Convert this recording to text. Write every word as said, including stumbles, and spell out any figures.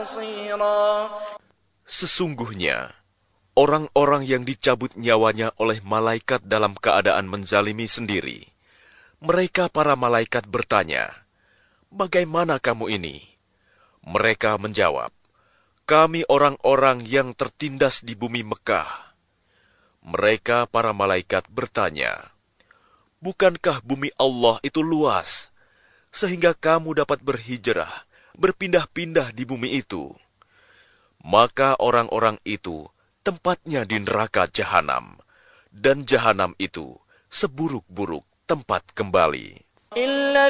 Sesungguhnya, orang-orang yang dicabut nyawanya oleh malaikat dalam keadaan menzalimi sendiri, mereka para malaikat bertanya, "Bagaimana kamu ini?" Mereka menjawab, "Kami orang-orang yang tertindas di bumi Mekah." Mereka para malaikat bertanya, "Bukankah bumi Allah itu luas, sehingga kamu dapat berhijrah, berpindah-pindah di bumi itu?" Maka orang-orang itu tempatnya di neraka jahanam, dan jahanam itu seburuk-buruk tempat kembali.